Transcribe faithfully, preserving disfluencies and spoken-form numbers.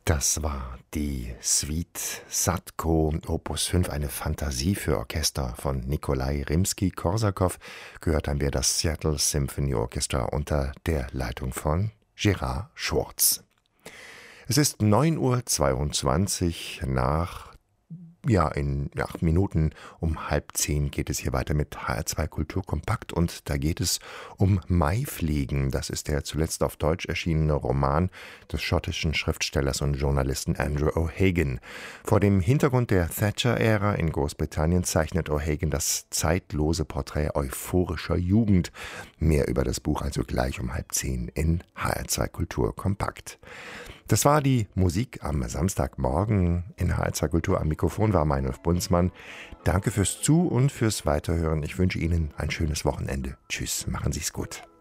Das war die Suite Sadko Opus fünf, eine Fantasie für Orchester von Nikolai Rimski-Korsakow. Gehört haben wir das Seattle Symphony Orchestra unter der Leitung von Gerard Schwartz. Es ist neun Uhr zweiundzwanzig, nach Ja, in acht Minuten um halb zehn geht es hier weiter mit H R zwei Kultur Kompakt und da geht es um Maifliegen. Das ist der zuletzt auf Deutsch erschienene Roman des schottischen Schriftstellers und Journalisten Andrew O'Hagan. Vor dem Hintergrund der Thatcher-Ära in Großbritannien zeichnet O'Hagan das zeitlose Porträt euphorischer Jugend. Mehr über das Buch also gleich um halb zehn in H R zwei Kultur Kompakt. Das war die Musik am Samstagmorgen in H R zwei Kultur. Am Mikrofon war Meinolf Bunzmann. Danke fürs Zu- und fürs Weiterhören. Ich wünsche Ihnen ein schönes Wochenende. Tschüss, machen Sie's gut.